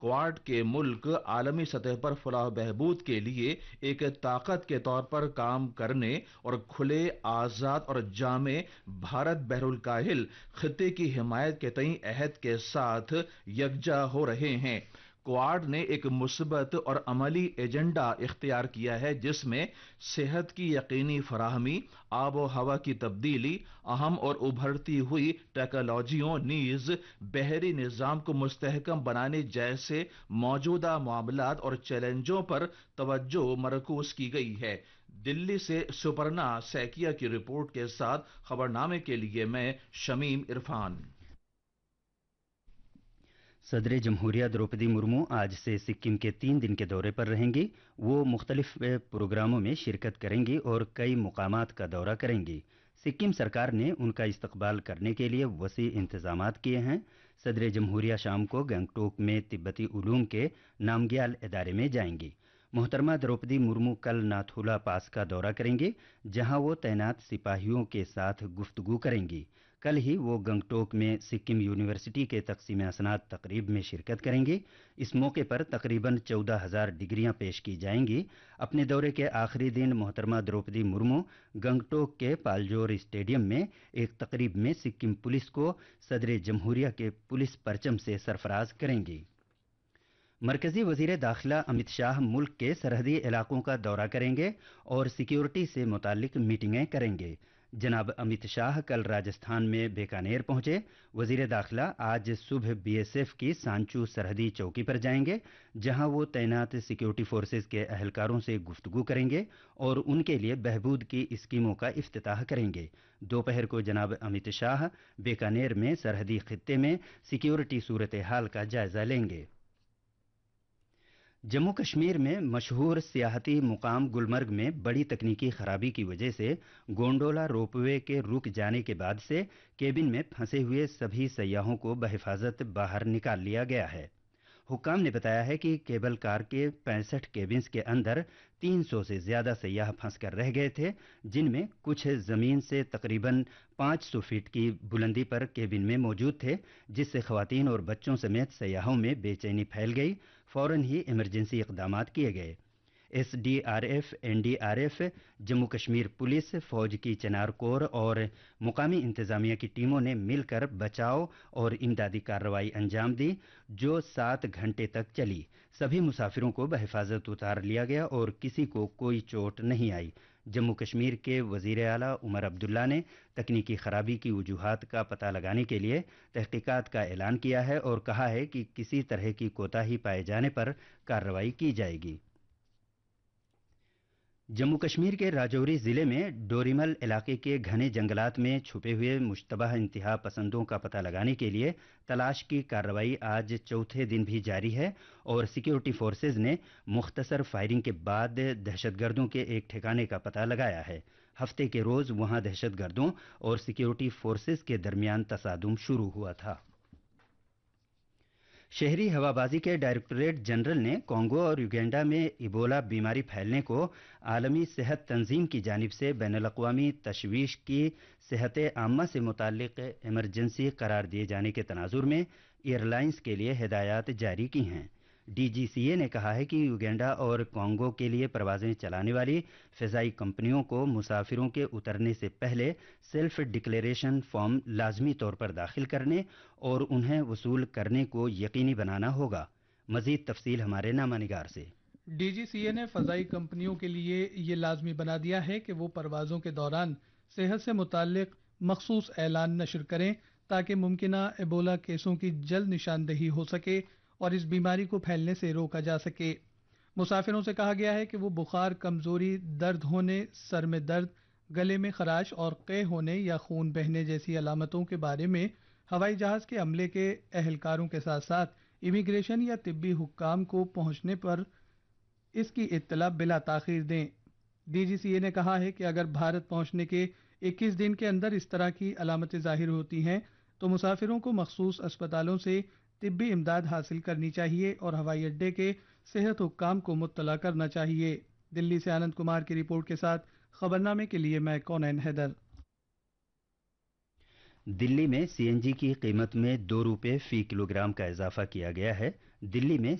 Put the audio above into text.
Quad के मुल्क आलमी सतह पर फलाह बहबूद के लिए एक ताकत के तौर पर काम करने और खुले, आजाद और जामे भारत बहरुल काहिल खित्ते की हिमायत के तई अहद के साथ यकजा हो रहे हैं। क्वाड ने एक मुस्बत और अमली एजेंडा इख्तियार किया है जिसमें सेहत की यकीनी फराहमी, आबो हवा की तब्दीली, अहम और उभरती हुई टेक्नोलॉजियों नीज बहरी निजाम को मुस्तहकम बनाने जैसे मौजूदा मामलात और चैलेंजों पर तवज्जो मरकूज की गई है। दिल्ली से सुपर्णा सैकिया की रिपोर्ट के साथ खबरनामे के लिए मैं शमीम इरफान। सदर जमहूरिया द्रौपदी मुर्मू आज से सिक्किम के 3 दिन के दौरे पर रहेंगी। वो मुख्तलिफ प्रोग्रामों में शिरकत करेंगी और कई मुकामात का दौरा करेंगी। सिक्किम सरकार ने उनका इस्तकबाल करने के लिए वसी इंतजामात किए हैं। सदर जमहूरिया शाम को गंगटोक में तिब्बती उलूम के नामग्याल इदारे में जाएंगी। मोहतरमा द्रौपदी मुर्मू कल नाथुला पास का दौरा करेंगे, जहां वो तैनात सिपाहियों के साथ गुफ्तगू करेंगी। कल ही वो गंगटोक में सिक्किम यूनिवर्सिटी के तकसीम असनाद तकरीब में शिरकत करेंगे। इस मौके पर तकरीबन 14,000 डिग्रियां पेश की जाएंगी। अपने दौरे के आखिरी दिन मोहतरमा द्रौपदी मुर्मू गंगटोक के पालजोर स्टेडियम में एक तकरीब में सिक्किम पुलिस को सदर जमहूरिया के पुलिस परचम से सरफराज करेंगी। मरकजी वजीर दाखिला अमित शाह मुल्क के सरहदी इलाकों का दौरा करेंगे और सिक्योरिटी से मुतालिक मीटिंगें करेंगे। जनाब अमित शाह कल राजस्थान में बीकानेर पहुंचे। वजीर दाखिला आज सुबह बीएसएफ की सांचू सरहदी चौकी पर जाएंगे, जहां वो तैनात सिक्योरिटी फोर्सेज के अहलकारों से गुफ्तगू करेंगे और उनके लिए बहबूद की स्कीमों का इफ्तिताह करेंगे। दोपहर को जनाब अमित शाह बीकानेर में सरहदी खित्ते में सिक्योरिटी सूरत हाल का जायजा लेंगे। जम्मू कश्मीर में मशहूर सियाहती मुकाम गुलमर्ग में बड़ी तकनीकी खराबी की वजह से गोंडोला रोपवे के रुक जाने के बाद से केबिन में फंसे हुए सभी सयाहों को बहिफाजत बाहर निकाल लिया गया है। हुक्काम ने बताया है कि केबल कार के 65 केबिन्स के अंदर 300 से ज्यादा सयाह फंस कर रह गए थे, जिनमें कुछ जमीन से तकरीबन 500 फीट की बुलंदी पर केबिन में मौजूद थे, जिससे खवातीन और बच्चों समेत सयाहों में बेचैनी फैल गई। फौरन ही इमरजेंसी इकदामात किए गए। SDRF, NDRF, Jammu Kashmir police, फौज की चनार कोर और मुकामी इंतजामिया की टीमों ने मिलकर बचाव और इमदादी कार्रवाई अंजाम दी, जो 7 घंटे तक चली। सभी मुसाफिरों को बहिफाजत उतार लिया गया और किसी को कोई चोट नहीं आई। जम्मू कश्मीर के वजीर आला उमर अब्दुल्ला ने तकनीकी खराबी की वजूहात का पता लगाने के लिए तहकीकात का ऐलान किया है और कहा है कि किसी तरह की कोताही पाए जाने पर कार्रवाई की जाएगी। जम्मू कश्मीर के राजौरी जिले में डोरीमल इलाके के घने जंगलात में छुपे हुए मुश्तबह इंतहा पसंदों का पता लगाने के लिए तलाश की कार्रवाई आज चौथे दिन भी जारी है और सिक्योरिटी फोर्सेज ने मुख्तसर फायरिंग के बाद दहशतगर्दों के एक ठिकाने का पता लगाया है। हफ्ते के रोज वहां दहशतगर्दों और सिक्योरिटी फोर्सेज के दरमियान तसादुम शुरू हुआ था। शहरी हवाबाजी के डायरेक्टोरेट जनरल ने कोंगो और युगांडा में इबोला बीमारी फैलने को आलमी सेहत तंजीम की जानिब से बैनुल-अक़वामी तशवीश की सेहत आम्मा से मुताल्लिक इमरजेंसी करार दिए जाने के तनाजुर में एयरलाइंस के लिए हिदायत जारी की हैं। डीजीसीए ने कहा है कि युगांडा और कोंगो के लिए परवाजें चलाने वाली फ़िज़ाई कंपनियों को मुसाफिरों के उतरने से पहले सेल्फ डिक्लेरेशन फॉर्म लाजमी तौर पर दाखिल करने और उन्हें वसूल करने को यकीनी बनाना होगा। मज़ीद तफसील हमारे नामानिगार से। डीजीसीए ने फ़ज़ाई कंपनियों के लिए ये लाजमी बना दिया है कि वो परवाज़ों के दौरान सेहत से मुताल्लिक मखसूस ऐलान नशर करें ताकि मुमकिना एबोला केसों की जल्द निशानदही हो सके और इस बीमारी को फैलने से रोका जा सके। मुसाफिरों से कहा गया है कि वो बुखार, कमजोरी, दर्द होने, सर में दर्द, गले में खराश और क़े होने या खून बहने जैसी अलामतों के बारे में हवाई जहाज के अमले के एहलकारों के साथ साथ इमिग्रेशन या तिब्बी हुक्काम को पहुंचने पर इसकी इत्तला बिला ताखीर दें। डीजीसीए ने कहा है कि अगर भारत पहुंचने के 21 दिन के अंदर इस तरह की अलामतें जाहिर होती हैं तो मुसाफिरों को मखसूस अस्पतालों से तिब्बी इमदाद हासिल करनी चाहिए और हवाई अड्डे के सेहत हुक्काम को मुत्तला करना चाहिए। दिल्ली से आनंद कुमार की रिपोर्ट के साथ खबरनामे के लिए मैं कौनैन हैदर। दिल्ली में सीएनजी की कीमत में 2 रुपये फी किलोग्राम का इजाफा किया गया है। दिल्ली में